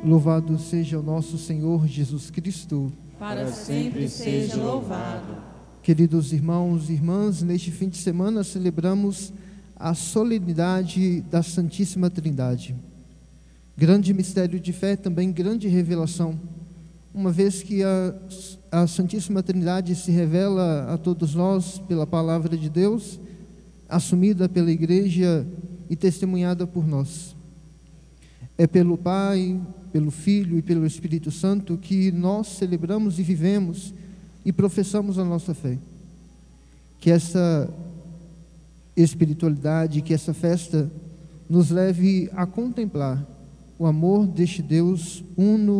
Louvado seja o nosso Senhor Jesus Cristo. Para sempre seja louvado. Queridos irmãos e irmãs, neste fim de semana celebramos a solenidade da Santíssima Trindade. Grande mistério de fé, também grande revelação, uma vez que a Santíssima Trindade se revela a todos nós pela Palavra de Deus, assumida pela Igreja e testemunhada por nós. É pelo Pai, pelo Filho e pelo Espírito Santo que nós celebramos e vivemos e professamos a nossa fé. Que essa espiritualidade, que essa festa nos leve a contemplar o amor deste Deus uno